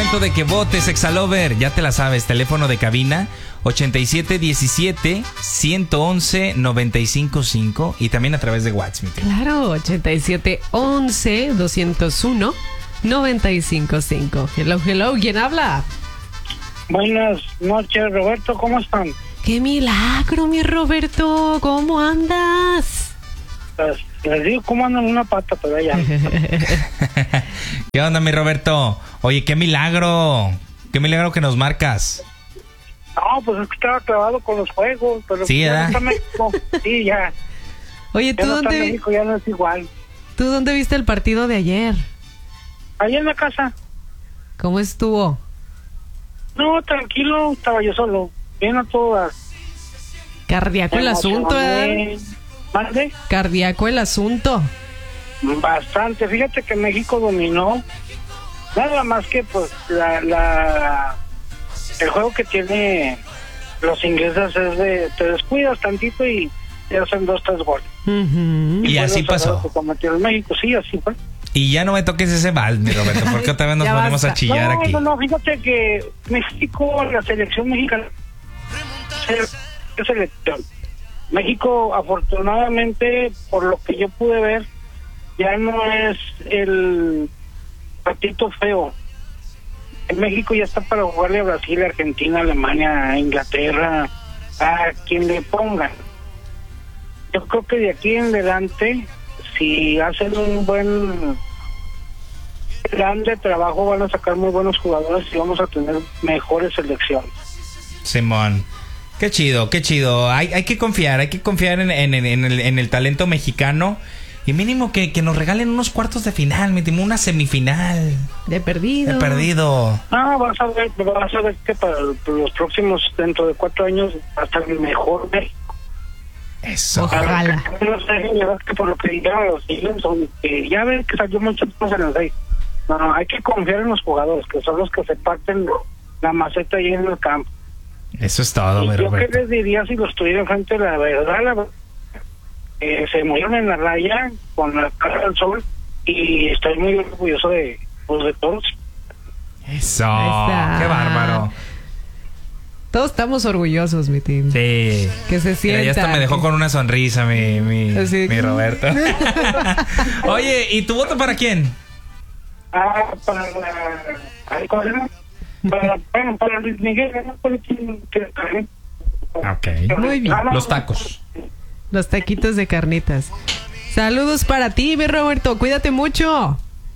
momento de que votes, Exalover. Ya te la sabes, teléfono de cabina 8717-111-955 y también a través de WhatsApp. Claro, 8711-201-955. Hello, hello, ¿quién habla? Buenas noches, Roberto, ¿cómo están? ¡Qué milagro, mi Roberto! ¿Cómo andas? Pues, les digo cómo andan una pata, pero ya. ¿Qué onda, mi Roberto? Oye, qué milagro que nos marcas. No, pues es que estaba clavado con los juegos, pero sí, ya ¿verdad? no está México. Sí, ya. Oye, Ya ¿tú no está dónde, México, ya no es igual. ¿tú dónde viste el partido de ayer? Ahí en la casa. ¿Cómo estuvo? No, tranquilo, estaba yo solo. Bien a todas. Cardíaco el asunto, ¿eh? ¿Mande? Cardíaco el asunto. Bastante. Fíjate que México dominó. Nada más que, pues, el juego que tiene los ingleses es de te descuidas tantito y te hacen 2-3 goles. Uh-huh. Y así pasó. Que cometió el México, sí, así fue. Y ya no me toques ese vals, mi Roberto, porque otra vez nos Ya ponemos basta. a chillar aquí. No, fíjate que México, la selección mexicana, selección. México, afortunadamente, por lo que yo pude ver, ya no es el patito feo. En México ya está para jugarle a Brasil, Argentina, Alemania, Inglaterra, a quien le pongan. Yo creo que de aquí en adelante, si hacen un buen plan de trabajo, van a sacar muy buenos jugadores y vamos a tener mejores selecciones. Simón, qué chido, qué chido. Hay que confiar en el talento mexicano. Y mínimo que nos regalen unos cuartos de final, mínimo una semifinal. De perdido. No, vas a ver que para los próximos, dentro de 4 años, va a estar mejor México. Eso. Ojalá. No sé, que por lo que dijeron los Simpsons, ya ven que salió muchas cosas en el rey. No, hay que confiar en los jugadores, que son los que se parten la maceta ahí en el campo. Eso es todo, Y mi yo Roberto. qué les diría si los tuviera enfrente, la verdad, se murieron en la raya con la cara del sol y estoy muy orgulloso de todos. Eso. Ahí está. Qué bárbaro. Todos estamos orgullosos, mi team. Sí. Que se sienta. Mira, ya hasta me dejó con una sonrisa mi Así. Roberto. Oye, ¿y tu voto para quién? Para Luis Miguel, ¿no? Ok. Muy bien. Los tacos. Los taquitos de carnitas. Saludos para ti, mi Roberto. Cuídate mucho.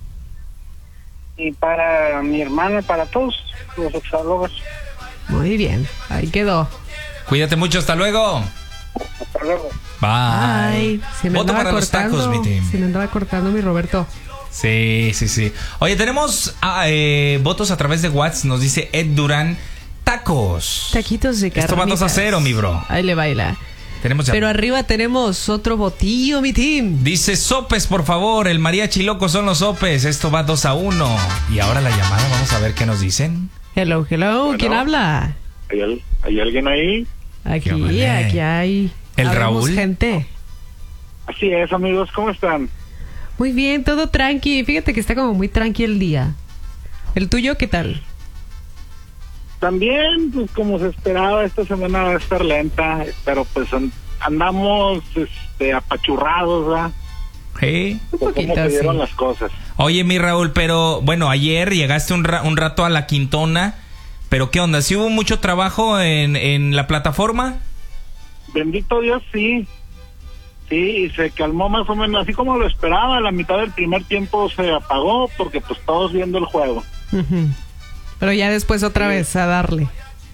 Y para mi hermana, para todos los exalogos. Muy bien. Ahí quedó. Cuídate mucho, hasta luego. Hasta luego. Bye. Ay, se me Voto andaba para los cortando. tacos, mi team. Se me andaba cortando, mi Roberto. Sí. Oye, tenemos votos a través de WhatsApp. Nos dice Ed Durán, tacos. Taquitos de carnitas. Esto va 2-0, mi bro. Ahí le baila. Tenemos ya. Pero arriba tenemos otro botillo, mi team. Dice sopes, por favor. El mariachi loco son los sopes. Esto va 2-1. Y ahora la llamada, vamos a ver qué nos dicen. Hello. Bueno. ¿Quién habla? ¿Hay alguien ahí? Aquí ole? hay. ¿El Habemos Raúl? gente. Así es, amigos, ¿cómo están? Muy bien, todo tranqui. Fíjate que está como muy tranqui el día. ¿El tuyo qué tal? También, pues como se esperaba, esta semana va a estar lenta, pero pues andamos apachurrados, ¿verdad? Sí. Un Por poquito, cómo se dieron sí. las cosas. Oye, mi Raúl, pero bueno, ayer llegaste un rato a la Quintona. Pero ¿qué onda? ¿Sí hubo mucho trabajo en la plataforma? Bendito Dios, sí. Sí, y se calmó más o menos, así como lo esperaba. La mitad del primer tiempo se apagó porque pues todos viendo el juego. Ujú. Pero ya después otra vez a darle.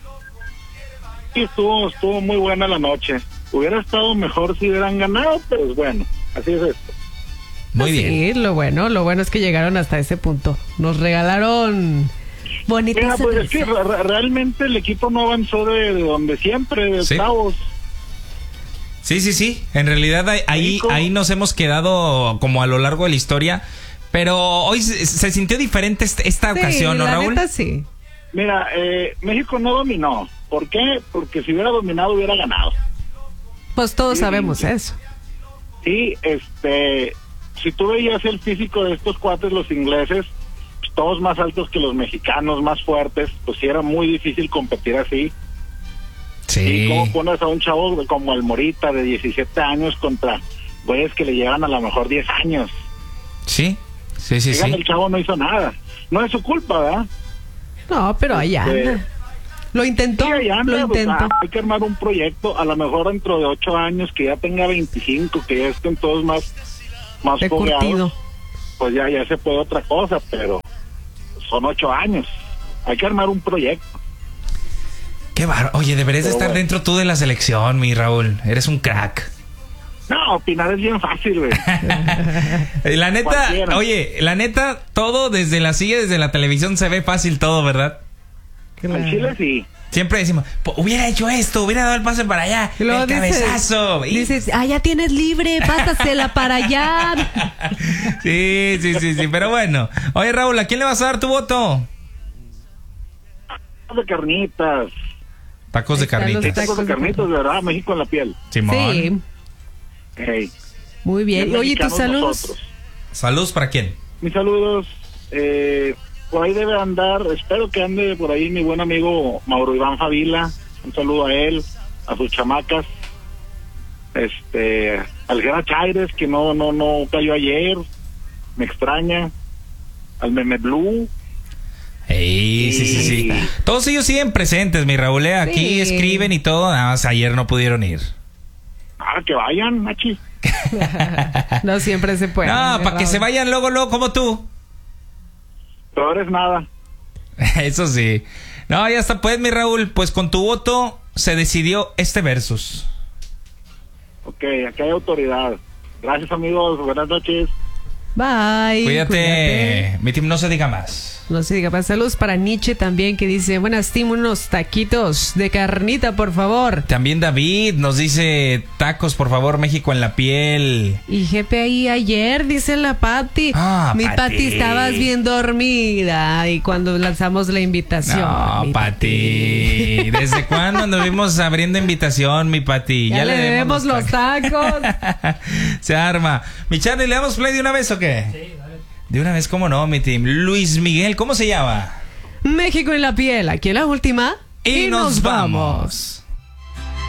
Y estuvo muy buena la noche. Hubiera estado mejor si hubieran ganado, pero bueno, así es esto. Muy bien. Sí, lo bueno es que llegaron hasta ese punto. Nos regalaron bonitas Mira, pues es que sonrisas. realmente el equipo no avanzó de donde siempre, de Sí. octavos. Sí. En realidad ahí nos hemos quedado como a lo largo de la historia. Pero hoy se sintió diferente esta ocasión, ¿no, la Raúl? neta, sí. Mira, México no dominó. ¿Por qué? Porque si hubiera dominado hubiera ganado. Pues todos Sí, sabemos sí. eso. Sí, si tú veías el físico de estos cuates, los ingleses, pues, todos más altos que los mexicanos, más fuertes, pues sí era muy difícil competir así. Sí. ¿Y cómo pones a un chavo como el Morita de 17 años contra güeyes que le llevan a lo mejor 10 años? Sí, sí, sí, Dígame, sí. el chavo no hizo nada. No es su culpa, ¿verdad? No, pero ahí anda. Lo intentó, Sí, ahí anda, lo pues, intentó. hay que armar un proyecto, a lo mejor dentro de 8 años, que ya tenga 25, que ya estén todos más De curtido. fogueados, pues ya se puede otra cosa, pero son 8 años. Hay que armar un proyecto. Qué bárbaro. Oye, deberías de Pero estar bueno. dentro tú de la selección, mi Raúl. Eres un crack. No, opinar es bien fácil, güey. La neta, Cualquiera. oye, la neta, todo desde la silla, desde la televisión se ve fácil todo, ¿verdad? Al Chile sí. Siempre decimos, hubiera hecho esto, hubiera dado el pase para allá, Y luego el cabezazo. Y- dices, ya tienes libre, pásasela para allá. Sí, sí, sí, sí, pero bueno. Oye, Raúl, ¿a quién le vas a dar tu voto? Tacos de carnitas. Tacos de Ahí están carnitas. los Tacos de carnitas, ¿verdad? México en la piel. Simón. Sí, Hey. muy bien. Bien Oye, ¿tus mexicanos saludos? nosotros. Saludos para quién. Mis saludos. Por ahí debe andar, espero que ande por ahí mi buen amigo Mauro Iván Favila. Un saludo a él, a sus chamacas. Al Gera Chaires, que no cayó ayer. Me extraña. Al Meme Blue. Ey, sí, sí, sí. Todos ellos siguen presentes, mi Raúl. Aquí Sí. escriben y todo, nada más ayer no pudieron ir. Que vayan, machi. No siempre se puede. No, para que se vayan luego como tú. Peor es nada. Eso sí. No, ya está, pues, mi Raúl. Pues con tu voto se decidió este versus. Ok, acá hay autoridad. Gracias, amigos. Buenas noches. Bye. Cuídate. Mi team, no se diga más. No se diga más. Saludos para Nietzsche también, que dice, buenas team, unos taquitos de carnita, por favor. También David nos dice, tacos, por favor, México en la piel. Y GPI ayer, dice la Pati. Ah, Mi Pati. Pati, estabas bien dormida. Y cuando lanzamos la invitación. No, mi Pati. ¿Desde cuándo anduvimos abriendo invitación, mi Pati? Ya le debemos los tacos. Se arma. Mi Charlie, ¿le damos play de una vez o qué? Sí, dale. De una vez, ¿cómo no, mi team? Luis Miguel, ¿cómo se llama? México en la piel. Aquí en la última. Y nos vamos.